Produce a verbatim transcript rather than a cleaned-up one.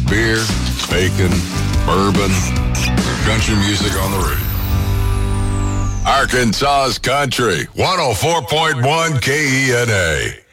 beer, bacon, bourbon, country music on the radio. Arkansas's Country, one oh four point one K E N A.